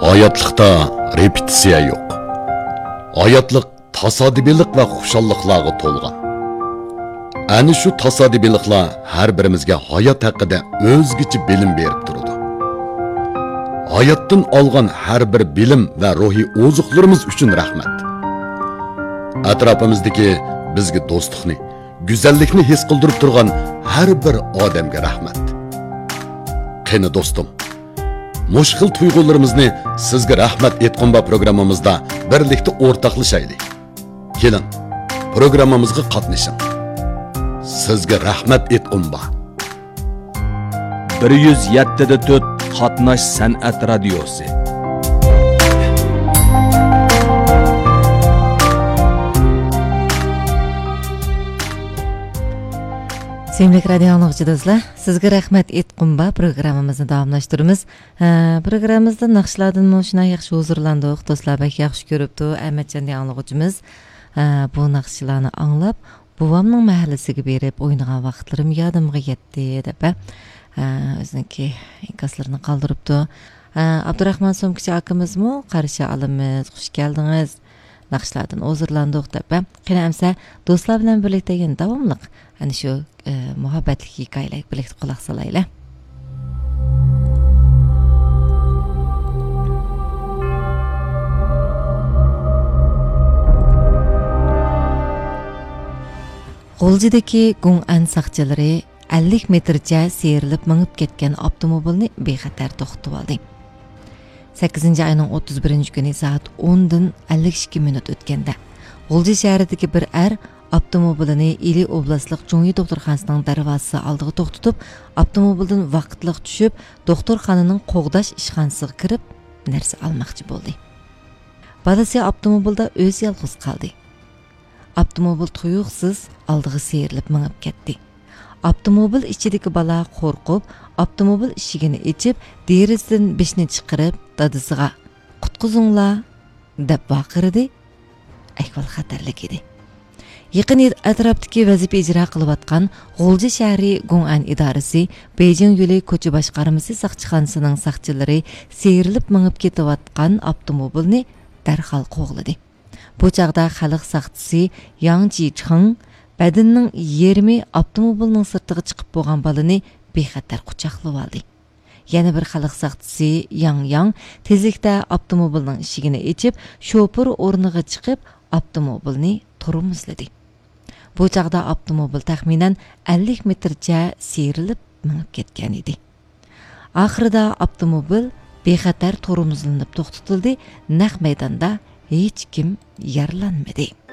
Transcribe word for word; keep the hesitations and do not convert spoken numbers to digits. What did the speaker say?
Hayatlıqda repetitsiya yo'q. Hayatliq tasodifilik va xushalliqlarga to'lgan. Ani shu tasodifiliklar har birimizga hayot haqida o'zgacha bilim berib turadi. Hayotdan olgan har bir bilim va ruhiy ozuqlarimiz uchun rahmat. Atrofimizdagi bizga do'stlikni, go'zallikni his qildirib turgan har bir odamga rahmat. Qani do'stim, mushkil tuyg'ularimizni sizga rahmat etqonba programmamizda birlikda o'rtoqlashaylik. Keling, programmamizga qatnashing. Sizga rahmat etqonba. bir yuz yetti da to'rt Qatnash san'at radiosi. Sevimli radio anlıqçıdızlar, sizga rahmat etqunba programmamizni davomlashtiramiz. Programmamizda naqshlardan moshina yaxshi huzurlandik, do'stlar bak yaxshi ko'ribdi. Ahmadjon anlıqçımız bu naqshlarni anglab, buvamning mahallasiga berib o'ynagan vaqtlarim yodimga yetdi deb o'ziniki inkaslarni qoldiribdi. Abdurahmon Somkichi akamizmi qarshi olamiz. Xush keldingiz. Naqshlardan huzurlandik deb. Qani amsa do'stlar bilan birlikda yana davomliq ana shu muhabbatli hikoyalarga birlikda quloq solaylik. G'o'ljidagi Gong'an saqchilari ellik metrcha seyrilib minib ketgan avtomobilni bexatar to'xtatib oldi. sakkizinchi ayning o'ttiz birinchi kuni soat o'ndan ellik ikki minut o'tganda G'o'lji shahridagi bir er avtomobilini Ili oblastlik Chungyi doktorxonasining darvozasi oldiga to'xtatib, avtomobildan vaqtliq tushib, doktorxonaning qo'g'dash ishxonasiga kirib, narsa olmoqchi bo'ldi. Balasi avtomobilda o'zi yolg'iz qoldi. Avtomobil tuyuqsiz oldiga seyrilib minib ketdi. Avtomobil ichidagi bola qo'rqib, avtomobil eshigini ochib, derazadan beshni chiqarib, dadasiga "Qutqizinglar" deb baqirdi. Ahvol xatarlik edi. Yaqin atrofdagi vazifa ijro qilayotgan G'o'lji shahri Gong'an idorasi Beijing yo'li ko'cha boshqarmasi saqchixonasining saqchilari seyrilib minib ketayotgan avtomobilni darhol qo'g'ladi. Bu chaqda xalq saqchisi Yang Jicheng badinning yigirma avtomobilning sirtiga chiqib bo'lgan balani bexatar quchoqlab oldi. Yana bir xalq saqchisi Yang Yang tezlikda avtomobilning eshigini ochib, shofir o'rniga chiqib, avtomobilni tormozladi. Bu chaqda avtomobil taxminan ellik metrcha seyrilib minib ketgan edi. Oxirida avtomobil bexatar tormozlanib to'xtatildi. Naq maydonda hech kim yaralanmadi.